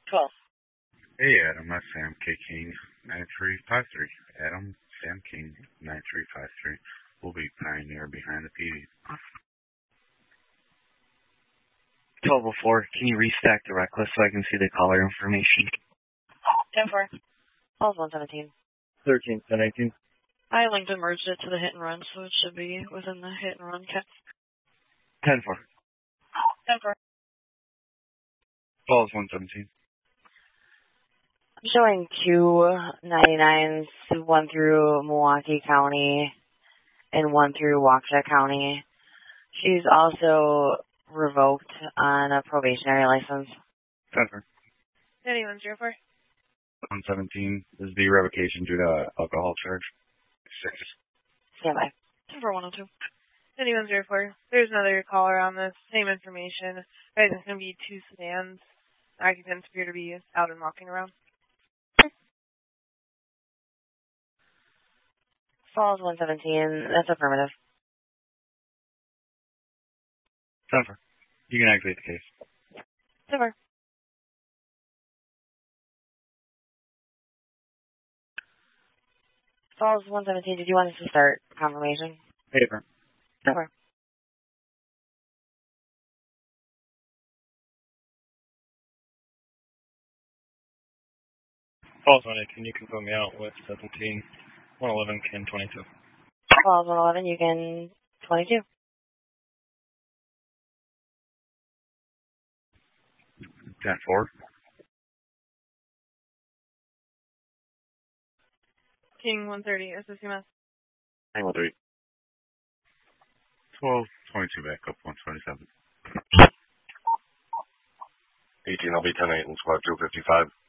12. Hey, Adam, that's Sam K. King, 9353. Adam, Sam King, 9353. We'll be Pioneer behind the PD. 1204. Can you restack the reckless so I can see the caller information? 10-4. Falls 117. 13, 1018. I linked and merged it to the hit and run, so it should be within the hit and run cat. 10-4. 10-4. Falls 117. I'm showing 299s, one through Milwaukee County and one through Waukesha County. She's also revoked on a probationary license. 10-4. 9104. 117 is the revocation due to alcohol charge. 6. Stand by. 102. 9104. There's another caller on this same information. Right, there's going to be 2 sedans. Occupants appear to be out and walking around. Falls 117. That's affirmative. 10-4. You can activate the case. 10-4. Falls 117. Did you want us to start confirmation? Paper. 10-4. Falls 1, can you confirm me out with 17, 111, Ken 22? Falls 111, you can 22. 10-4. King 130, SSMS. Hang on, 3. 12, 22 back up, 127. 18, I'll be 10-8 in squad 255.